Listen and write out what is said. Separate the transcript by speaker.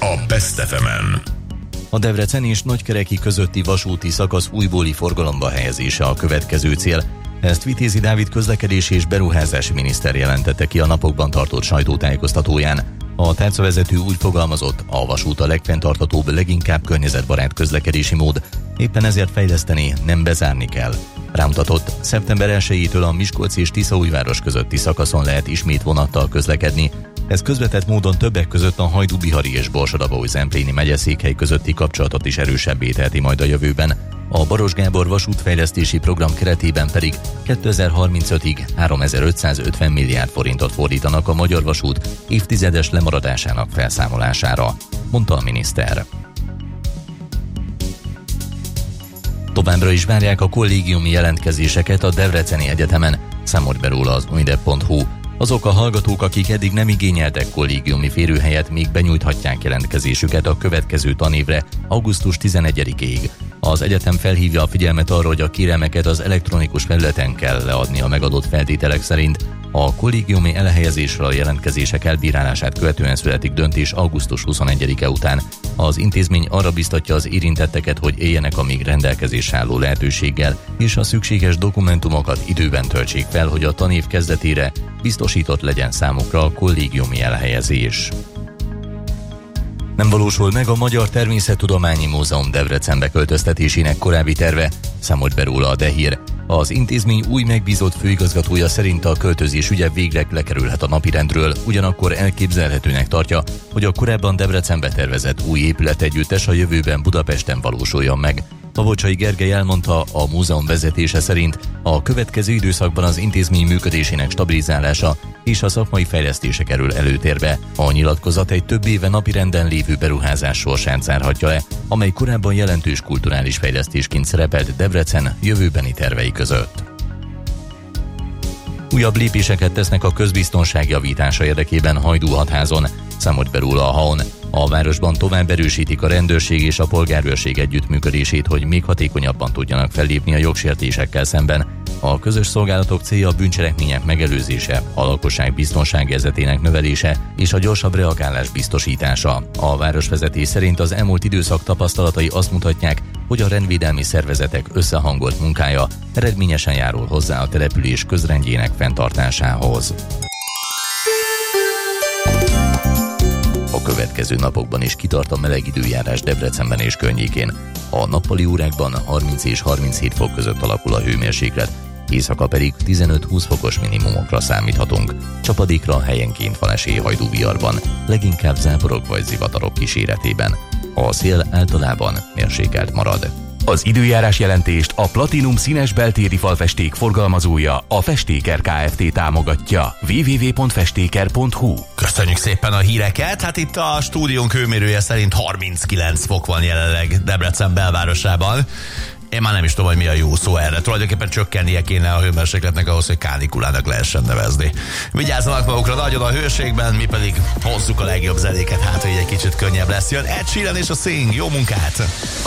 Speaker 1: a Best FM-en.
Speaker 2: A Debrecen és Nagykereki közötti vasúti szakasz újbóli forgalomba helyezése a következő cél. Ezt Vitézi Dávid közlekedési és beruházási miniszter jelentette ki a napokban tartott sajtótájékoztatóján. A tárcavezető úgy fogalmazott, a vasút a legfenntarthatóbb, leginkább környezetbarát közlekedési mód, éppen ezért fejleszteni, nem bezárni kell. Rámutatott, szeptember 1-től a Miskolci és Tiszaújváros közötti szakaszon lehet ismét vonattal közlekedni. Ez közvetett módon többek között a Hajdú-Bihari és Borsod-Abaúj-Zempléni megyeszékhely közötti kapcsolatot is erősebbé teheti majd a jövőben. A Baros Gábor vasútfejlesztési program keretében pedig 2035-ig 3550 milliárd forintot fordítanak a Magyar Vasút évtizedes lemaradásának felszámolására, mondta a miniszter. Továbbra is várják a kollégiumi jelentkezéseket a Debreceni Egyetemen, számolt be róla az unidev.hu. Azok a hallgatók, akik eddig nem igényeltek kollégiumi férőhelyet, még benyújthatják jelentkezésüket a következő tanévre, augusztus 11-ig. Az egyetem felhívja a figyelmet arra, hogy a kérelmeket az elektronikus felületen kell leadni a megadott feltételek szerint. A kollégiumi elhelyezésről a jelentkezések elbírálását követően születik döntés augusztus 21-e után. Az intézmény arra biztatja az érintetteket, hogy éljenek a még rendelkezésre álló lehetőséggel, és a szükséges dokumentumokat időben töltsék fel, hogy a tanév kezdetére biztosított legyen számukra a kollégiumi elhelyezés. Nem valósul meg a Magyar Természettudományi Múzeum Debrecenbe költöztetésének korábbi terve, számolt be róla a DE-hír. Az intézmény új megbízott főigazgatója szerint a költözés ügye végleg lekerülhet a napirendről, ugyanakkor elképzelhetőnek tartja, hogy a korábban Debrecenbe tervezett új épületegyüttes a jövőben Budapesten valósuljon meg. Pavocsai Gergely elmondta, a múzeum vezetése szerint a következő időszakban az intézmény működésének stabilizálása és a szakmai fejlesztése kerül előtérbe. A nyilatkozat egy több éve napirenden lévő beruházás sorsát zárhatja le, amely korábban jelentős kulturális fejlesztésként szerepelt Debrecen jövőbeni tervei között. Újabb lépéseket tesznek a közbiztonság javítása érdekében Hajdú-Hatházon, számolt be róla a HAON. A városban tovább erősítik a rendőrség és a polgárőrség együttműködését, hogy még hatékonyabban tudjanak fellépni a jogsértésekkel szemben. A közös szolgálatok célja a bűncselekmények megelőzése, a lakosság biztonságérzetének növelése és a gyorsabb reagálás biztosítása. A városvezetés szerint az elmúlt időszak tapasztalatai azt mutatják, hogy a rendvédelmi szervezetek összehangolt munkája eredményesen járul hozzá a település közrendjének fenntartásához. A következő napokban is kitart a meleg időjárás Debrecenben és környékén. A nappali órákban 30 és 37 fok között alakul a hőmérséklet, éjszaka pedig 15-20 fokos minimumokra számíthatunk. Csapadékra helyenként van esély Hajdú-Biharban, leginkább záporok vagy zivatarok kíséretében. A szél általában mérsékelt marad.
Speaker 3: Az időjárás jelentést a Platinum színes beltéri falfesték forgalmazója, a Festéker Kft. Támogatja. www.festéker.hu.
Speaker 4: Köszönjük szépen a híreket. Hát itt a stúdiónk hőmérője szerint 39 fok van jelenleg Debrecen belvárosában. Én már nem is tudom, hogy mi a jó szó erre. Tulajdonképpen csökkennie kéne a hőmérsékletnek ahhoz, hogy kánikulának lehessen nevezni. Vigyázzanak magukra nagyon a hőségben, mi pedig hozzuk a legjobb zenéket, hát hogy egy kicsit könnyebb lesz. Jön Ed Sheeran és a Sing. Jó munkát!